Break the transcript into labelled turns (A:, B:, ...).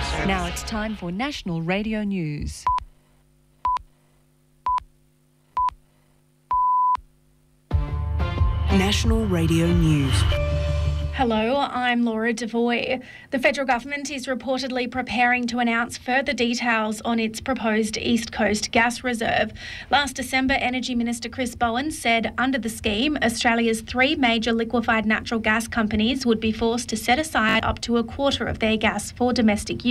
A: Now it's time for National Radio News.
B: National Radio News.
C: Hello, I'm Laura Devoy. The federal government is reportedly preparing to announce further details on its proposed East Coast gas reserve. Last December, Energy Minister Chris Bowen said under the scheme, Australia's 3 major liquefied natural gas companies would be forced to set aside up to a quarter of their gas for domestic use.